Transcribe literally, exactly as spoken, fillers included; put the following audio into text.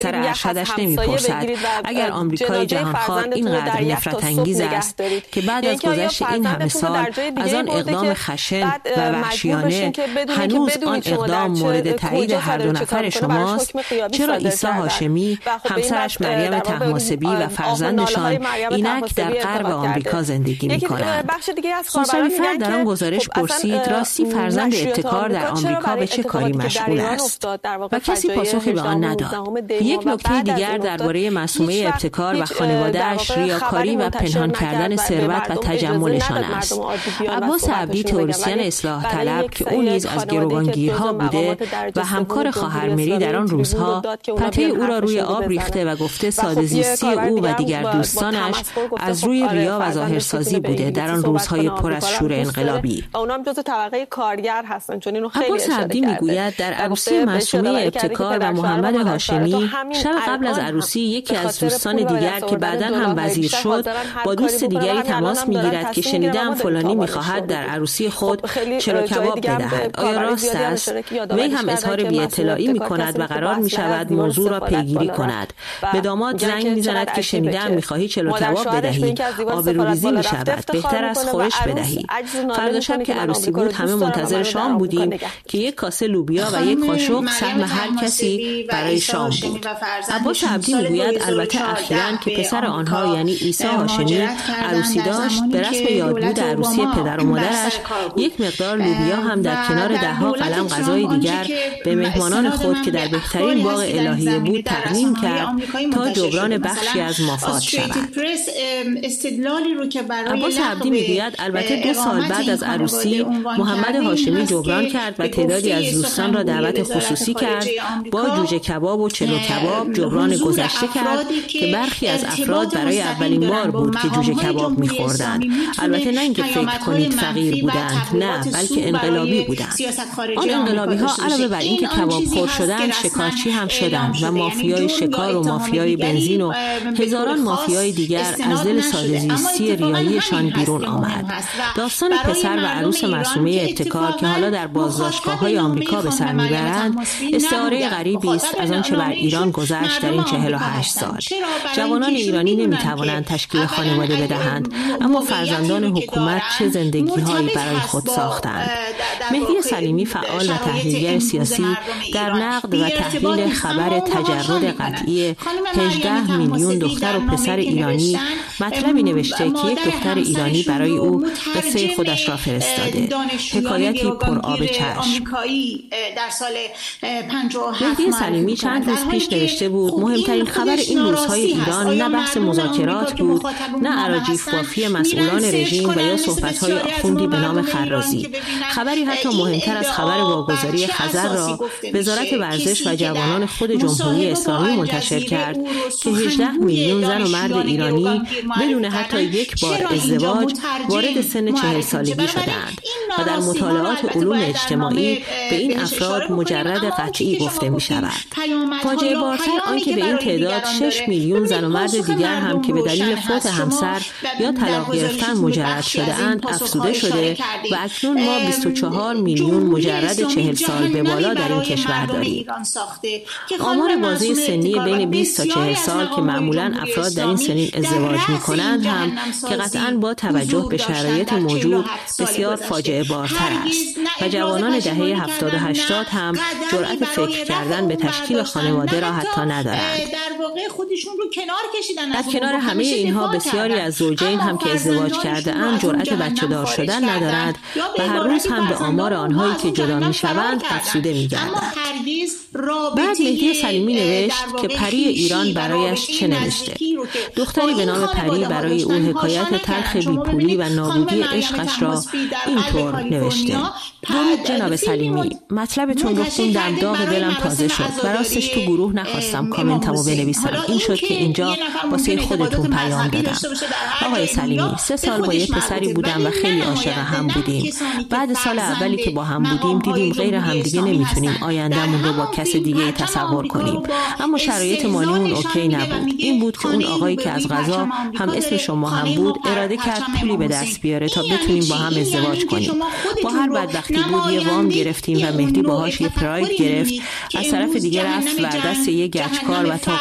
سر ارشدش نمی‌پرسد اگر آمریکای جهانخوار اینقدر نفرت انگیز است که بعد از گذشت این همه سال از آن اقدام خشن و وحشیانه هنوز آن اقدام مورد تایید هر دو نفر شماست، چرا عیسی هاشمی، همسرش مریم طهماسبی و فرزندشان اینک در غرب آمریکا زندگی می‌کنند؟ سوسانیفر در آن گزارش پرسید راستی فرزند ابتکار در آمریکا به چه کاری مشغول است و کسی پاسخی به آن نداد. یک نکته دیگر درباره معصومه ابتکار و خانواده‌اش ریاکاری و پنهان کردن ثروت و تجملشان است. عباس عبدی تئوریسین اصلاح طلب که او نیز از گروگانگیرها بوده و همکار خواهر مری در آن روزها پته او را روی آب ریخته و گفته ساده‌زیستی او و دیگر دوستانش از روی ریا و ظاهرسازی بوده در آن روزهای پر از شور انقلابی. اونم جزء طبقه کارگر هستن چون اینو خیلی عباس عبدی میگوید در عروسی معصومه ابتکار و محمد هاشمی شب قبل از عروسی یکی از دوستان دیگر که بعداً هم وزیر شد با دوست دیگری تماس میگیرد که شنیدم فلانی میخواهد در عروسی خود چلو کباب بدهد. آیا راست است؟ وی هم اظهار بی اطلاعی میکند و قرار میشود موضوع را پیگیری کند. به داماد زنگ میزند که شنیدم میخواهی چلو کباب بدهی، آبروریزی میشود، بهتر است خورش بدهی. فردا شب که عروسی بود همه منتظر شام بودیم که یک کاسه لوبیا و یک قاشق سهم هر کسی برای شام بود. عباس عبدی میگوید البته اخیراً که پسر آنها یعنی عیسی هاشمی عروسی داشت به رسم یادبود عروسی پدر و مادرش یک مقدار لوبیا هم در کنار دهها قلم غذای دیگر به مهمانان خود که در بهترین باغ الهیه بود تقدیم کرد تا جبران بخشی از مافات شود. عباس عبدی میگوید البته دو سال بعد از عروسی محمد هاشمی جبران کرد و تعدادی از دوستان را دعوت خصوصی کرد با جوجه کباب و چلو کباب جبران گذشته کرد که برخی از افراد برای اولین بار بود که جوجه کباب می‌خوردند. البته نه اینکه فکر کنید فقیر بودند، نه بلکه انقلابی بودند. آن انقلابی‌ها علاوه بر اینکه کباب خور شدند شکارچی هم شدند و مافیای شکار و مافیای بنزین و هزاران مافیای دیگر از دل ساده‌زیستی ریاییشان بیرون آمد. داستان پسر و عروس معصومه ابتکار که حالا در بازداشتگاه‌های آمریکا به سر می‌برند استعاره غریبی است از آنچه بر ایران گذشت در این چهل و هشت سال. جوانان ایرانی نمی‌توانند تشکیل خانواده بدهند، اما فرزندان حکومت چه زندگی‌هایی برای خود ساختند. مهدی سلیمی فعال و تحلیلگر سیاسی در نقد و تحلیل خبر تجرد قطعی هجده میلیون دختر و پسر ایرانی مطلبی نوشته که یک دختر ایرانی برای او قصه خودش را فرستاده، حکایتی پر آب چشم. مهدی سلیمی چند روز پیش نوشته بود مهمترین خبر این روزهای ایران نه بحث مذاکرات بود، نه اراجیف بافی مسئولان رژیم و یا صحبت‌های آخوندی به نام خرازی. خبری حتی مهمتر از خبر واگذاری خزر را وزارت ورزش و جوانان خود جمهوری اسلامی منتشر کرد که هجده میلیون زن و مرد ایرانی بدون حتی یک بار ازدواج وارد سن چهل سالگی شدند و در مطالعات علوم اجتماعی به این افراد مجرد قطعی گفته می شود. فاجعه بارتر آنکه به این تعداد شش میلیون زن و مرد دیگر هم که به دلیل فوت همسر یا طلاق گرفتن مجرد شده اند افزوده شده و اکنون ما بیست و چهار میلیون مجرد چهل سال به بالا در این کشور داریم. آمار بازه سنی بین بیست تا چهل سال که معمولاً افراد در این سنین ازدواج می کنند هم که قطعاً با توجه به شرایط موجود بسیار فاجعه بارتر است و جوانان دهه هفتاد و هشتاد هم جرأت فکر کردن به تشکیل خانواده را حتی ندارند. در واقع خودشون رو کنار کشیدن. در کنار همه اینها بسیاری از زوجین هم که ازدواج کرده اند جرأت بچه دار شدن ندارند و هر روز هم به آمار آنهایی که جدا میشوند افزوده میگردند. بعد مهدی سلیمی نوشت که پری ایران برایش چه نوشته. دختری به نام پری برای او حکایت تلخ بیپولی و نابودی عشقش را اینطور نوشته. درود جناب سلیمی، مطلبتون رو خوندم، داغ دلم تازه شد و راستش تو گروه نخواستم کامنتمو بنویسم. هستم. این شد که اینجا واسه خودتون پیام دادم. آقای سلیمی، سه سال با یه پسری بودم و خیلی عاشق هم بودیم. بعد سال اولی که با هم بودیم دیدیم غیر همدیگه نمیتونیم آیندهمون رو با کس دیگه تصور کنیم. اما شرایط مالیمون اوکی نبود. این بود که اون آقایی که از قضا هم اسم شما هم بود اراده کرد پولی به دست بیاره تا بتونیم با هم ازدواج کنیم. با هر بدبختی بود یه وام گرفتیم و مهدی باهاش یه پراید گرفت. از طرف دیگه رفت و دست یه گچکار و تا